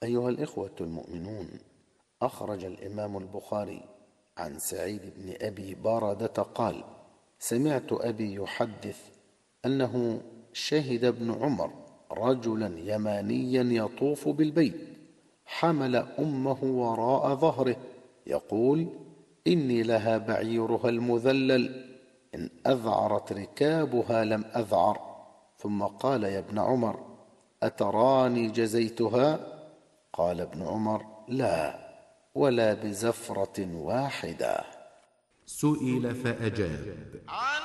أيها الإخوة المؤمنون، أخرج الإمام البخاري عن سعيد بن أبي باردة قال: سمعت أبي يحدث أنه شهد ابن عمر رجلا يمانيا يطوف بالبيت، حمل أمه وراء ظهره يقول: إني لها بعيرها المذلل، إن أذعرت ركابها لم أذعر. ثم قال: يا ابن عمر، أتراني جزيتها؟ قال ابن عمر: لا، ولا بزفرة واحدة. سئل فأجاب: